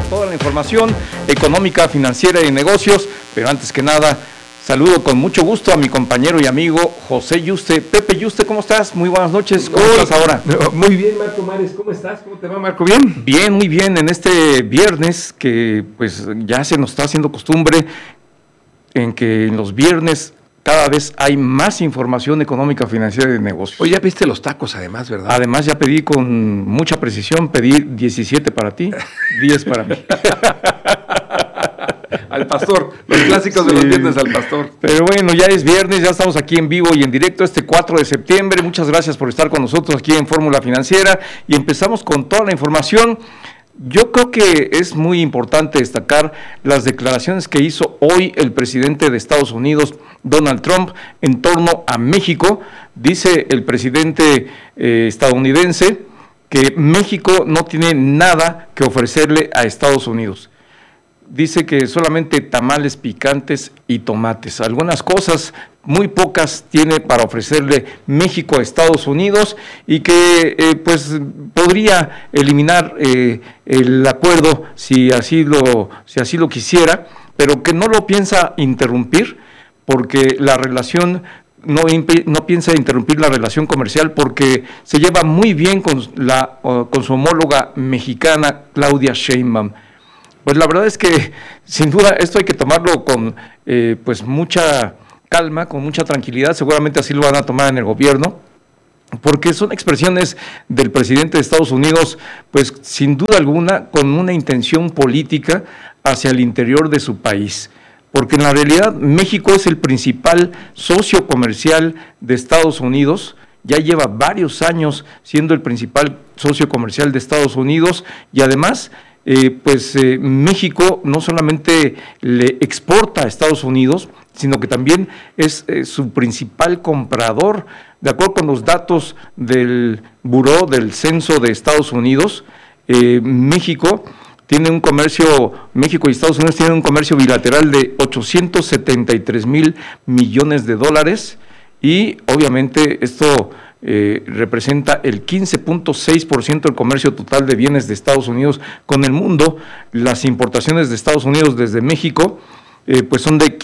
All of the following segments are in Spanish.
toda la información económica, financiera y de negocios, pero antes que nada, saludo con mucho gusto a mi compañero y amigo José Yuste. Pepe Yuste, ¿cómo estás? Muy buenas noches, ¿cómo estás ahora? Muy bien, Marco Mares, ¿cómo estás? ¿Cómo te va, Marco? ¿Bien? Bien, muy bien, en este viernes que pues ya se nos está haciendo costumbre en que en los viernes cada vez hay más información económica, financiera y de negocios. Oye, ya pediste los tacos además, ¿verdad? Además ya pedí con mucha precisión, pedí 17 para ti, 10 para mí. Al pastor, los clásicos de los viernes al pastor. Pero bueno, ya es viernes, ya estamos aquí en vivo y en directo este 4 de septiembre. Muchas gracias por estar con nosotros aquí en Fórmula Financiera y empezamos con toda la información. Yo creo que es muy importante destacar las declaraciones que hizo hoy el presidente de Estados Unidos, Donald Trump, en torno a México. Dice el presidente estadounidense que México no tiene nada que ofrecerle a Estados Unidos. Dice que solamente tamales picantes y tomates. Algunas cosas, muy pocas, tiene para ofrecerle México a Estados Unidos y que pues podría eliminar el acuerdo si así lo quisiera, pero que no lo piensa interrumpir porque la relación no piensa interrumpir la relación comercial porque se lleva muy bien con su homóloga mexicana Claudia Sheinbaum. Pues la verdad es que sin duda esto hay que tomarlo con pues mucha calma, con mucha tranquilidad, seguramente así lo van a tomar en el gobierno, porque son expresiones del presidente de Estados Unidos, pues sin duda alguna con una intención política hacia el interior de su país, porque en la realidad México es el principal socio comercial de Estados Unidos, ya lleva varios años siendo el principal socio comercial de Estados Unidos y además México no solamente le exporta a Estados Unidos, sino que también es su principal comprador. De acuerdo con los datos del Buró del Censo de Estados Unidos, México y Estados Unidos tienen un comercio bilateral de 873 mil millones de dólares y obviamente esto representa el 15.6% del comercio total de bienes de Estados Unidos con el mundo. Las importaciones de Estados Unidos desde México pues son de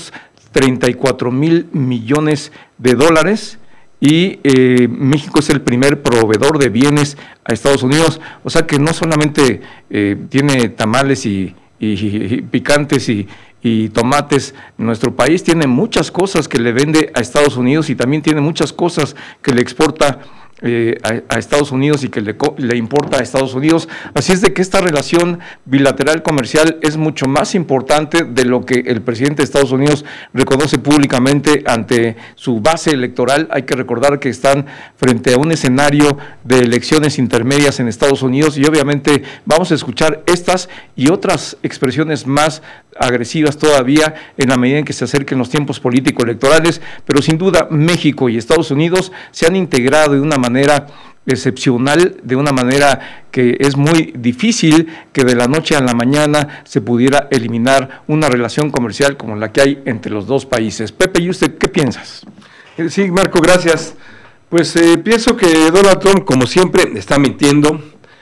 534 mil millones de dólares y México es el primer proveedor de bienes a Estados Unidos, o sea que no solamente tiene tamales y picantes y tomates. Nuestro país tiene muchas cosas que le vende a Estados Unidos y también tiene muchas cosas que le exporta a Estados Unidos y que le importa a Estados Unidos, así es de que esta relación bilateral comercial es mucho más importante de lo que el presidente de Estados Unidos reconoce públicamente ante su base electoral. Hay que recordar que están frente a un escenario de elecciones intermedias en Estados Unidos y obviamente vamos a escuchar estas y otras expresiones más agresivas todavía en la medida en que se acerquen los tiempos político-electorales, pero sin duda México y Estados Unidos se han integrado de una manera excepcional, de una manera que es muy difícil que de la noche a la mañana se pudiera eliminar una relación comercial como la que hay entre los dos países. Pepe, ¿y usted qué piensas? Sí, Marco, gracias. Pues pienso que Donald Trump, como siempre, está mintiendo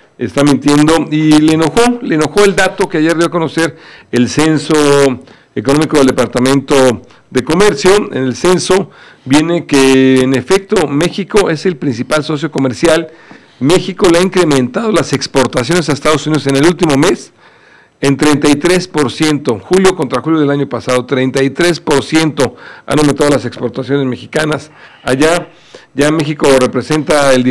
y le enojó el dato que ayer dio a conocer el Censo Económico del Departamento de Comercio. En el censo viene que en efecto México es el principal socio comercial. México le ha incrementado las exportaciones a Estados Unidos en el último mes en 33%, julio contra julio del año pasado, 33% han aumentado las exportaciones mexicanas. Allá ya México representa el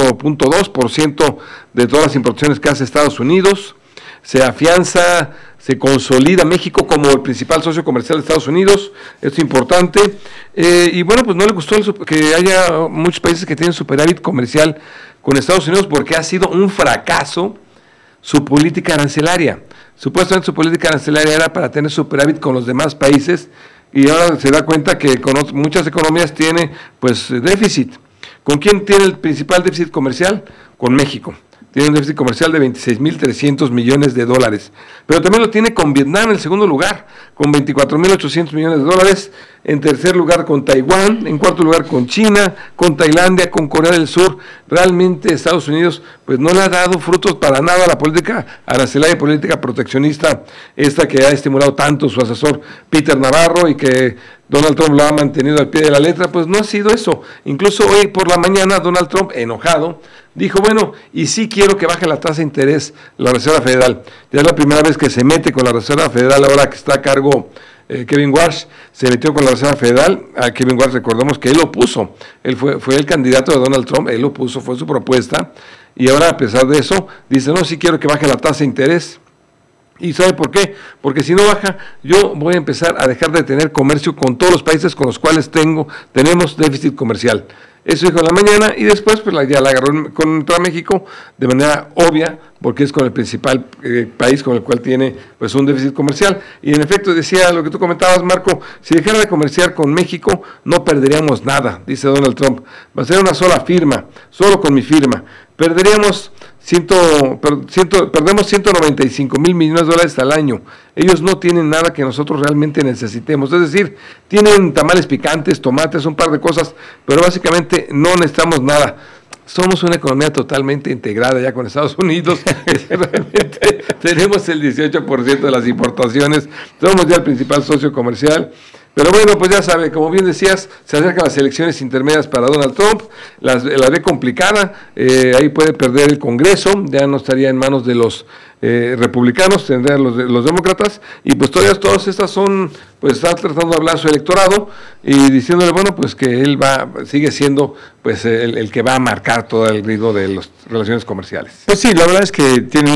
18.2% de todas las importaciones que hace Estados Unidos. Se afianza, se consolida México como el principal socio comercial de Estados Unidos, esto es importante, y bueno, pues no le gustó que haya muchos países que tienen superávit comercial con Estados Unidos porque ha sido un fracaso su política arancelaria. Supuestamente su política arancelaria era para tener superávit con los demás países y ahora se da cuenta que con muchas economías tiene pues déficit. ¿Con quién tiene el principal déficit comercial? Con México. Tiene un déficit comercial de 26.300 millones de dólares. Pero también lo tiene con Vietnam en el segundo lugar, con 24.800 millones de dólares. en tercer lugar con Taiwán, en cuarto lugar con China, con Tailandia, con Corea del Sur. Realmente Estados Unidos pues no le ha dado frutos para nada a la política arancelaria y política proteccionista, esta que ha estimulado tanto su asesor Peter Navarro y que Donald Trump lo ha mantenido al pie de la letra. Pues no ha sido eso. Incluso hoy por la mañana Donald Trump, enojado, dijo, bueno, y sí quiero que baje la tasa de interés la Reserva Federal. Ya es la primera vez que se mete con la Reserva Federal, ahora que está a cargo Kevin Warsh, se metió con la Reserva Federal. A Kevin Warsh recordemos que él lo puso, él fue el candidato de Donald Trump, él lo puso, fue su propuesta, y ahora a pesar de eso, dice, no, sí quiero que baje la tasa de interés. ¿Y sabe por qué? Porque si no baja, yo voy a empezar a dejar de tener comercio con todos los países con los cuales tenemos déficit comercial. Eso dijo en la mañana y después pues ya la agarró contra México de manera obvia, porque es con el principal país con el cual tiene pues un déficit comercial. Y en efecto decía lo que tú comentabas, Marco, si dejara de comerciar con México no perderíamos nada, dice Donald Trump. Va a ser una sola firma, solo con mi firma. Perdemos 195 mil millones de dólares al año. Ellos no tienen nada que nosotros realmente necesitemos. Es decir, tienen tamales picantes, tomates, un par de cosas, pero básicamente no necesitamos nada. Somos una economía totalmente integrada ya con Estados Unidos. Realmente tenemos el 18% de las importaciones. Somos ya el principal socio comercial. Pero bueno, pues ya sabe, como bien decías, se acercan las elecciones intermedias para Donald Trump, la ve complicada, ahí puede perder el Congreso, ya no estaría en manos de los republicanos, tendrían los demócratas, y pues todas estas son, pues está tratando de hablar a su electorado y diciéndole, bueno, pues que él sigue siendo pues el que va a marcar todo el ritmo de las relaciones comerciales. Pues sí, la verdad es que tiene un